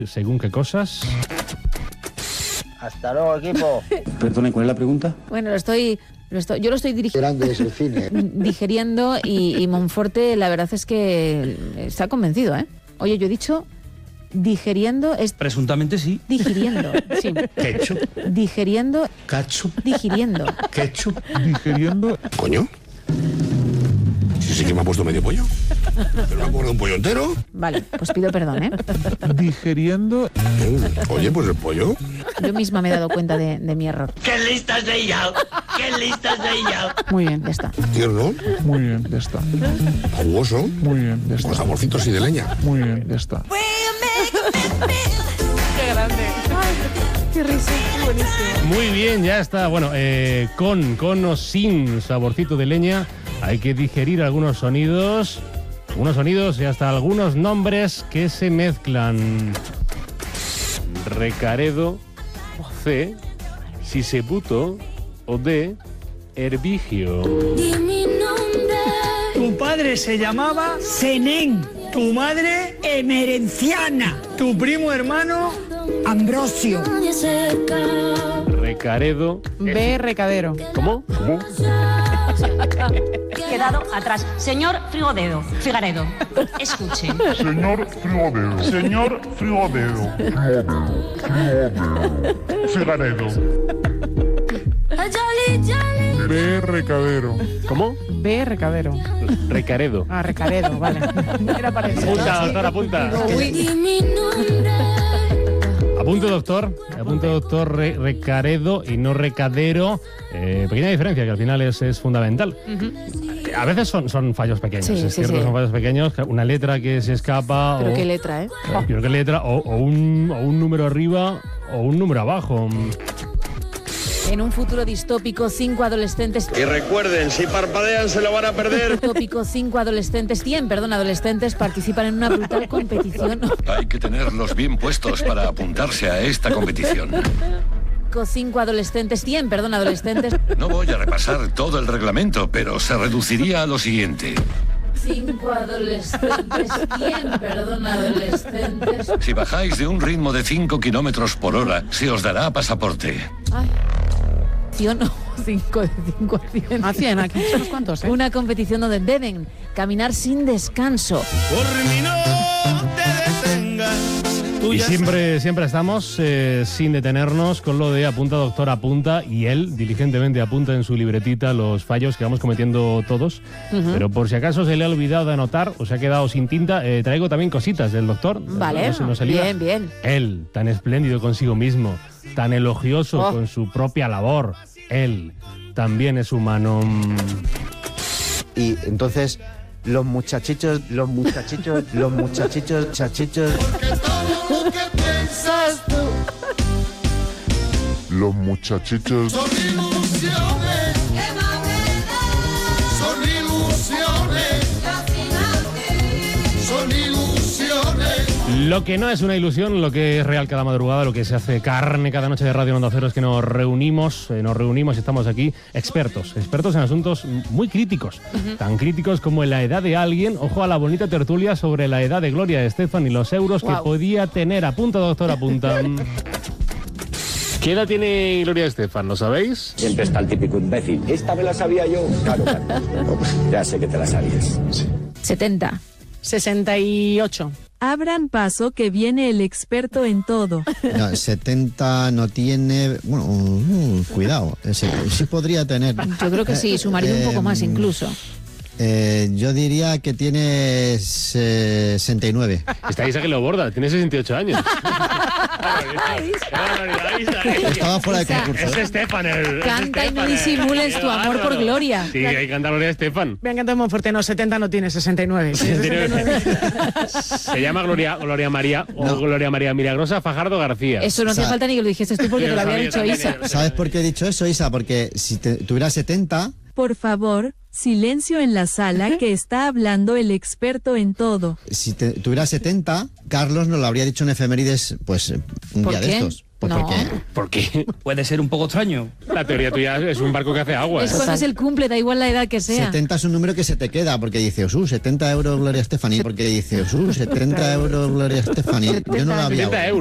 según qué cosas. Hasta luego, equipo. Perdone, ¿cuál es la pregunta? Bueno, yo lo estoy digiriendo y Monforte, la verdad es que está convencido, ¿eh? Oye, yo he dicho digiriendo... Presuntamente sí. Digiriendo, sí. Ketchup. Digiriendo... Ketchup. Digiriendo. Ketchup. Digiriendo. ¿Coño? Sí que me ha puesto medio pollo. ¿Pero me ha puesto un pollo entero? Vale, pues pido perdón, ¿eh? Digiriendo. Oye, pues el pollo. Yo misma me he dado cuenta de mi error. ¡Qué listas de ella! ¡Qué listas de ella! Muy bien, ya está. Tierno, Muy bien, ya está. jugoso, Muy bien, ya con saborcitos y de leña. Muy bien, ya está. Qué grande. Ay, qué risa, qué buenísimo. Muy bien, ya está. Bueno, con o sin saborcito de leña, hay que digerir algunos sonidos y hasta algunos nombres que se mezclan. Recaredo, C, Sisebuto o D, Herbigio. Tu padre se llamaba Zenén, tu madre Emerenciana, tu primo hermano Ambrosio. Recaredo. B, recadero. ¿Cómo? Quedado atrás. Señor Figaredo, escuche. Señor Frigodedo. Figaredo. B, recadero. ¿Cómo? B, recadero. Recaredo. Ah, recaredo, vale. Era parecido. Apunta, doctor, apunta. Apunte, doctor, Recaredo y no recadero. Pequeña diferencia que al final es fundamental. A veces son fallos pequeños, Sí, es sí, cierto, sí. son fallos pequeños, una letra que se escapa. Pero o, qué letra, ¿eh? Pero qué letra, o un número arriba o un número abajo. En un futuro distópico, 5 adolescentes... Y recuerden, si parpadean se lo van a perder. Distópico, 5 adolescentes, 100 adolescentes participan en una brutal competición. Hay que tenerlos bien puestos para apuntarse a esta competición. 5 adolescentes, 100 adolescentes. No voy a repasar todo el reglamento, pero se reduciría a lo siguiente. 5 adolescentes, 100 adolescentes. Si bajáis de un ritmo de 5 kilómetros por hora, se os dará pasaporte. Ay. 5 de 5 a 100. A 100, aquí son unos cuantos, ¿eh? Una competición donde deben caminar sin descanso. Por mí no te detengas. Y siempre estamos sin detenernos con lo de apunta, doctor, apunta, y él diligentemente apunta en su libretita los fallos que vamos cometiendo todos. Pero por si acaso se le ha olvidado de anotar o se ha quedado sin tinta, traigo también cositas del doctor. Vale, No se nos olvida. bien, bien. Él, tan espléndido consigo mismo, tan elogioso con su propia labor. Él también es humano. Y entonces, los muchachitos. Los muchachitos. Son ilusiones. Son ilusiones. Son ilusiones. Lo que no es una ilusión, lo que es real cada madrugada, lo que se hace carne cada noche de Radio Onda Cero es que nos reunimos y estamos aquí expertos en asuntos muy críticos, tan críticos como en la edad de alguien. Ojo a la bonita tertulia sobre la edad de Gloria Estefan y los euros que podía tener. Apunta, doctor, apunta. ¿Qué edad tiene Gloria Estefan? ¿Lo sabéis? Siempre está el típico imbécil. Esta me la sabía yo. Claro. Ya sé que te la sabías. 70. 68. Abran paso que viene el experto en todo. No, 70 no tiene... Bueno, cuidado. Sí podría tener. Yo creo que sí, su marido un poco más incluso. Yo diría que tiene 69. Está Isa que lo borda, tiene 68 años. Estaba fuera de concurso. Es Estefan. Canta y no disimules tu amor por Gloria. Sí, hay que cantar Gloria Estefan. Me ha encantado Monforte, no, 70 no tiene, 69. 69. Se llama Gloria María o Gloria María Milagrosa Fajardo García. Eso no hace falta ni que lo dijiste tú porque te lo había dicho Isa. ¿Sabes por qué he dicho eso, Isa? Porque si tuviera 70... Por favor, silencio en la sala que está hablando el experto en todo. Si tuviera 70, Carlos nos lo habría dicho en efemérides, pues un día de estos. Pues No. ¿Por qué? Puede ser un poco extraño. La teoría tuya es un barco que hace agua. Es cuando es el cumple, da igual la edad que sea. 70 es un número que se te queda, porque dice, 70 euros Gloria Estefani, porque dice, 70 euros Gloria Estefani. Yo no lo había 70 euros.